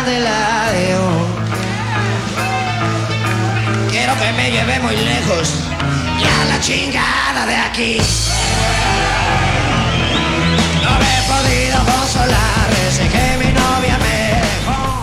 de la León. Quiero que me lleve muy lejos, ya la chingada de aquí. No me he podido consolar desde que mi novia me dejó.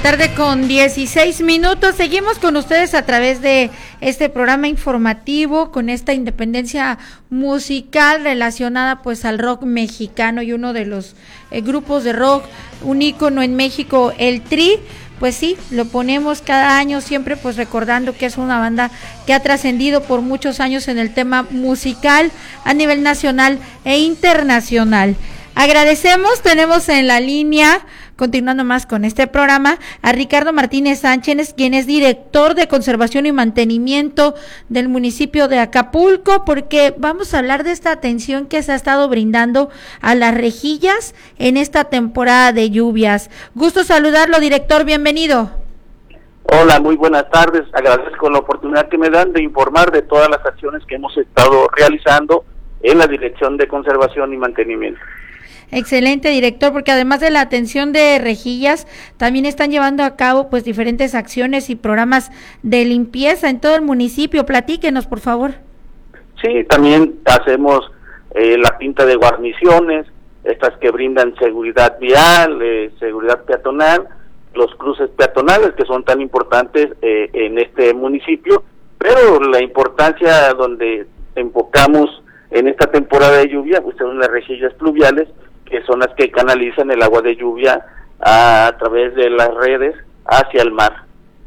4:16 p.m. Seguimos con ustedes a través de este programa informativo con esta independencia musical relacionada pues al rock mexicano y uno de los grupos de rock, un ícono en México, el Tri. Pues sí, lo ponemos cada año siempre pues recordando que es una banda que ha trascendido por muchos años en el tema musical a nivel nacional e internacional. Agradecemos, tenemos en la línea, continuando más con este programa, a Ricardo Martínez Sánchez, quien es director de conservación y mantenimiento del municipio de Acapulco, porque vamos a hablar de esta atención que se ha estado brindando a las rejillas en esta temporada de lluvias. Gusto saludarlo, director, bienvenido. Hola, muy buenas tardes, agradezco la oportunidad que me dan de informar de todas las acciones que hemos estado realizando en la Dirección de Conservación y Mantenimiento. Excelente, director, porque además de la atención de rejillas, también están llevando a cabo pues diferentes acciones y programas de limpieza en todo el municipio. Platíquenos, por favor. Sí, también hacemos la pinta de guarniciones, estas que brindan seguridad vial, seguridad peatonal, los cruces peatonales que son tan importantes en este municipio, pero la importancia donde enfocamos en esta temporada de lluvia pues son las rejillas pluviales, que son las que canalizan el agua de lluvia a través de las redes hacia el mar.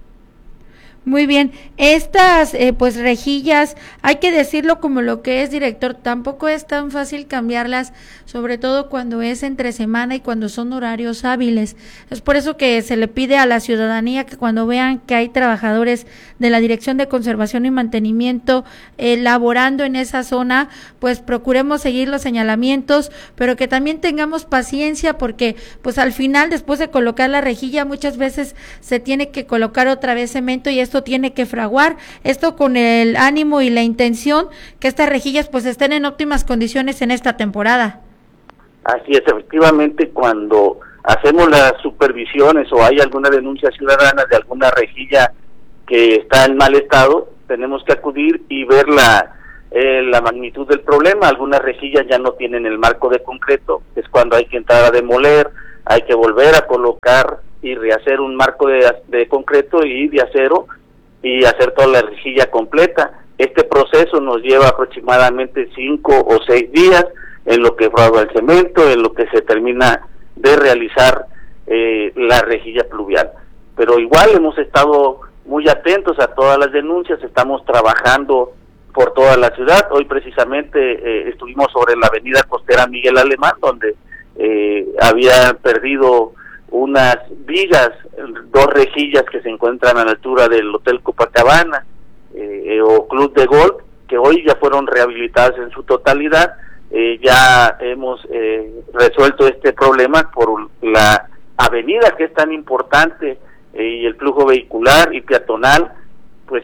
Muy bien, estas pues rejillas, hay que decirlo como lo que es, director, tampoco es tan fácil cambiarlas, sobre todo cuando es entre semana y cuando son horarios hábiles. Es por eso que se le pide a la ciudadanía que cuando vean que hay trabajadores de la Dirección de Conservación y Mantenimiento laborando en esa zona, pues procuremos seguir los señalamientos, pero que también tengamos paciencia, porque pues al final, después de colocar la rejilla, muchas veces se tiene que colocar otra vez cemento y esto tiene que fraguar, esto con el ánimo y la intención que estas rejillas pues estén en óptimas condiciones en esta temporada. Así es, efectivamente, cuando hacemos las supervisiones o hay alguna denuncia ciudadana de alguna rejilla que está en mal estado, tenemos que acudir y ver la magnitud del problema. Algunas rejillas ya no tienen el marco de concreto, es cuando hay que entrar a demoler, hay que volver a colocar y rehacer un marco de concreto y de acero y hacer toda la rejilla completa. Este proceso nos lleva aproximadamente 5 o 6 días en lo que fragua el cemento, en lo que se termina de realizar la rejilla pluvial. Pero igual hemos estado muy atentos a todas las denuncias, estamos trabajando por toda la ciudad. Hoy precisamente estuvimos sobre la avenida costera Miguel Alemán, donde había perdido unas vigas, 2 rejillas que se encuentran a la altura del Hotel Copacabana o Club de Golf, que hoy ya fueron rehabilitadas en su totalidad. Ya hemos resuelto este problema por la avenida, que es tan importante, y el flujo vehicular y peatonal pues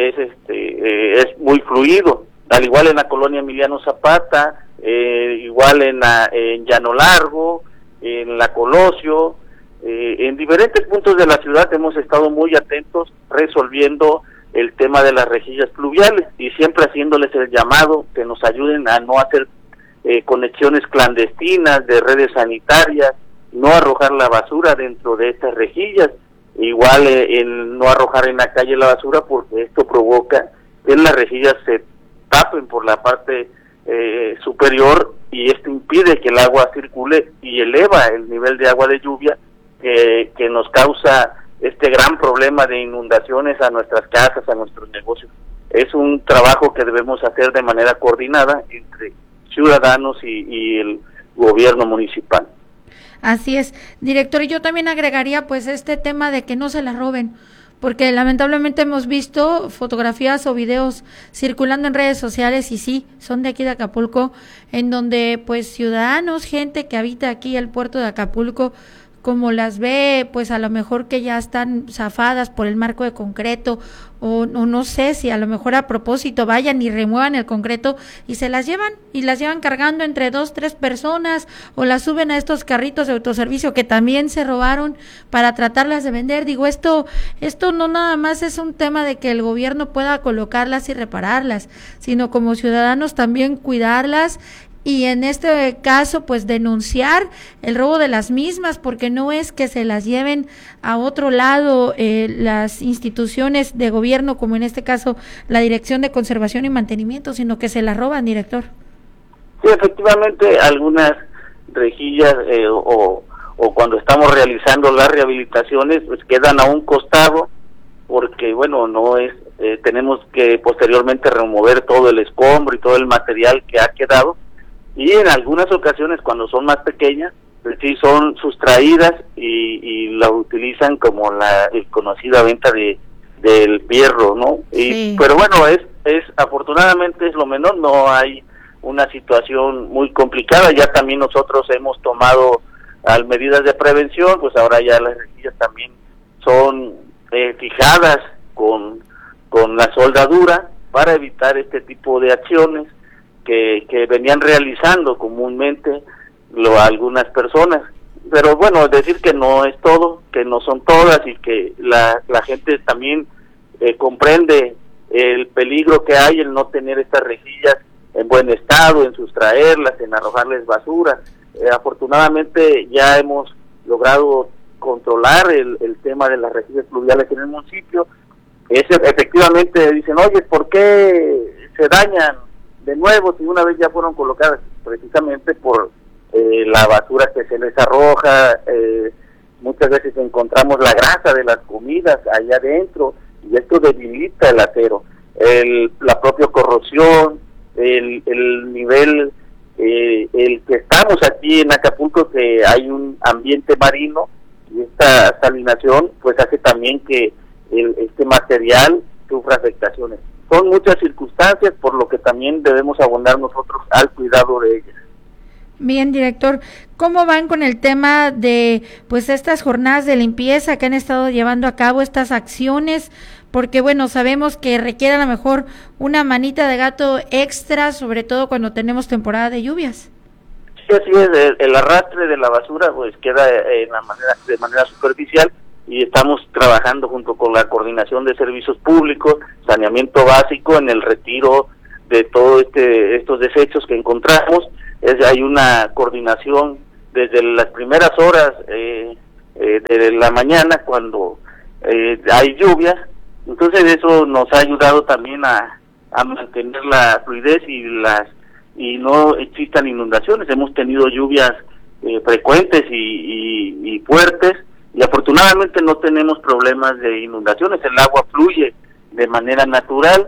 es muy fluido, al igual en la colonia Emiliano Zapata, igual en Llano Largo, en la Colosio, en diferentes puntos de la ciudad hemos estado muy atentos resolviendo el tema de las rejillas pluviales y siempre haciéndoles el llamado que nos ayuden a no hacer conexiones clandestinas de redes sanitarias, no arrojar la basura dentro de estas rejillas, igual en no arrojar en la calle la basura, porque esto provoca que las rejillas se tapen por la parte superior y esto impide que el agua circule y eleva el nivel de agua de lluvia que nos causa este gran problema de inundaciones a nuestras casas, a nuestros negocios. Es un trabajo que debemos hacer de manera coordinada entre ciudadanos y el gobierno municipal. Así es, director, y yo también agregaría pues este tema de que no se la roben, porque lamentablemente hemos visto fotografías o videos circulando en redes sociales, y sí, son de aquí de Acapulco, en donde pues ciudadanos, gente que habita aquí el puerto de Acapulco, como las ve, pues a lo mejor que ya están zafadas por el marco de concreto, o no sé si a lo mejor a propósito vayan y remuevan el concreto y se las llevan cargando entre 2, 3 personas, o las suben a estos carritos de autoservicio que también se robaron para tratarlas de vender. Digo, esto no nada más es un tema de que el gobierno pueda colocarlas y repararlas, sino como ciudadanos también cuidarlas, y en este caso pues denunciar el robo de las mismas, porque no es que se las lleven a otro lado las instituciones de gobierno, como en este caso la Dirección de Conservación y Mantenimiento, sino que se las roban, director. Sí, efectivamente, algunas rejillas o cuando estamos realizando las rehabilitaciones pues quedan a un costado, porque bueno, no es tenemos que posteriormente remover todo el escombro y todo el material que ha quedado, y en algunas ocasiones cuando son más pequeñas pues sí son sustraídas y la utilizan como la conocida venta del fierro, ¿no? Sí. Pero bueno, es afortunadamente es lo menor, no hay una situación muy complicada. Ya también nosotros hemos tomado medidas de prevención, pues ahora ya las rejillas también son fijadas con la soldadura para evitar este tipo de acciones que venían realizando comúnmente algunas personas. Pero bueno, decir que no es todo, que no son todas, y que la gente también comprende el peligro que hay el no tener estas rejillas en buen estado, en sustraerlas, en arrojarles basura. Afortunadamente ya hemos logrado controlar el tema de las rejillas pluviales en el municipio. Efectivamente dicen, oye, ¿por qué se dañan de nuevo si una vez ya fueron colocadas? Precisamente por la basura que se les arroja. Muchas veces encontramos la grasa de las comidas allá adentro, y esto debilita el acero. La propia corrosión, el nivel, el que estamos aquí en Acapulco, que hay un ambiente marino, y esta salinación pues hace también que este material sufra afectaciones. Son muchas circunstancias por lo que también debemos abonar nosotros al cuidado de ellas. Bien, director, ¿cómo van con el tema de pues estas jornadas de limpieza que han estado llevando a cabo, estas acciones? Porque bueno, sabemos que requiere a lo mejor una manita de gato extra, sobre todo cuando tenemos temporada de lluvias. Sí, así es, el arrastre de la basura pues queda de manera superficial, y estamos trabajando junto con la Coordinación de Servicios Públicos, Saneamiento Básico, en el retiro de todos estos desechos que encontramos. Hay una coordinación desde las primeras horas de la mañana cuando hay lluvias. Entonces eso nos ha ayudado también a mantener la fluidez y no existan inundaciones. Hemos tenido lluvias frecuentes y fuertes, y afortunadamente no tenemos problemas de inundaciones. El agua fluye de manera natural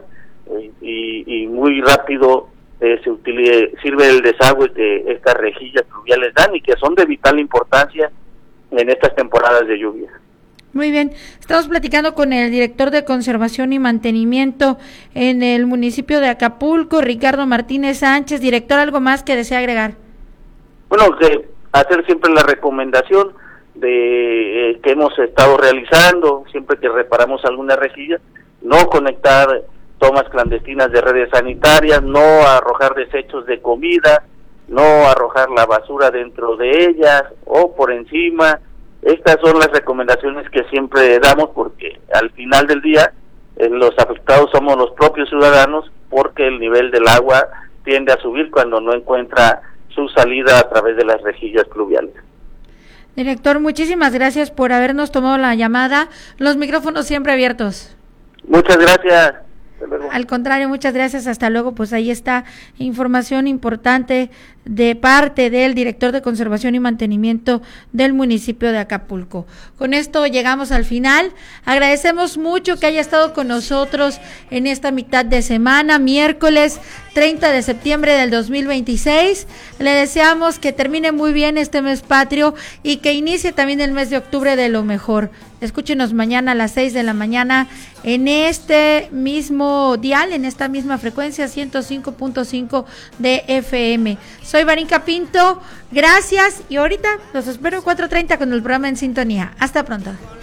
y muy rápido sirve el desagüe que estas rejillas fluviales dan, y que son de vital importancia en estas temporadas de lluvia. Muy bien, estamos platicando con el director de Conservación y Mantenimiento en el municipio de Acapulco, Ricardo Martínez Sánchez. Director, ¿algo más que desea agregar? Bueno, hacer siempre la recomendación de que hemos estado realizando siempre que reparamos alguna rejilla: no conectar tomas clandestinas de redes sanitarias, no arrojar desechos de comida, no arrojar la basura dentro de ellas o por encima. Estas son las recomendaciones que siempre damos, porque al final del día los afectados somos los propios ciudadanos, porque el nivel del agua tiende a subir cuando no encuentra su salida a través de las rejillas pluviales. Director, muchísimas gracias por habernos tomado la llamada. Los micrófonos siempre abiertos. Muchas gracias. Hasta luego. Al contrario, muchas gracias. Hasta luego. Pues ahí está información importante de parte del director de Conservación y Mantenimiento del municipio de Acapulco. Con esto llegamos al final. Agradecemos mucho que haya estado con nosotros en esta mitad de semana, miércoles 30 de septiembre del 2026. Le deseamos que termine muy bien este mes patrio y que inicie también el mes de octubre de lo mejor. Escúchenos mañana a las 6 de la mañana en este mismo dial, en esta misma frecuencia, 105.5 de FM. Soy Varinka Pinto, gracias y ahorita los espero 4:30 con el programa En Sintonía. Hasta pronto.